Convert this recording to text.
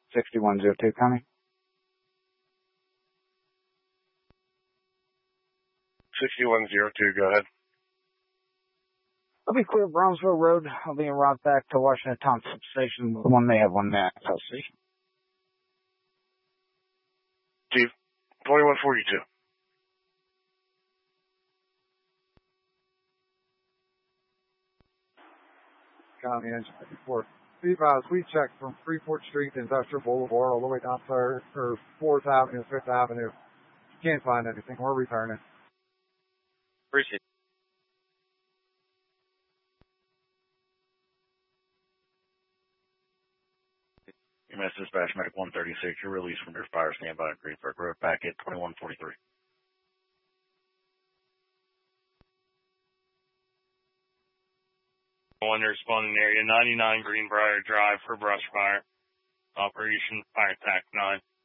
6102 coming. 6102, go ahead. I'll be clear Brownsville Road. I'll be en route back to Washington Thompson Station. One may have one max, I'll see. Steve, 2142. County Engine 54. We checked from Freeport Street to Industrial Boulevard all the way down to 4th Avenue, 5th Avenue. Can't find anything. We're returning. Appreciate it. UMass Dispatch Medic 136, you're released from your fire standby at Greensburg Road, back at 2143. One responding area 99 Greenbrier Drive for brush fire. Operation Fire Attack 9.